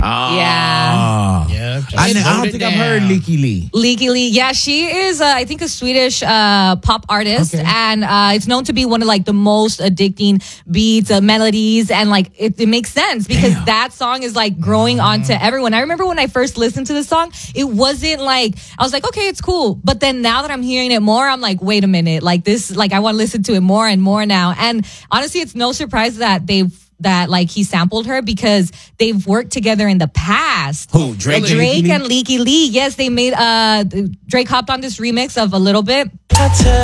Yeah. I don't think I've heard Leaky Lee. Leaky Lee. Yeah, she is, I think, a Swedish pop artist. Okay. And it's known to be one of like the most addicting beats, melodies. And like it makes sense because that song is like growing onto everyone. I remember when I first listened to the song, it wasn't like, I was like, okay, it's cool. But then now that I'm hearing it more, I'm like, wait a minute. Like this, like I want to listen to it more and more now. And honestly, it's no surprise that like he sampled her because they've worked together in the past. Who? Drake and Leaky Lee. Yes, they made Drake hopped on this remix of A Little Bit.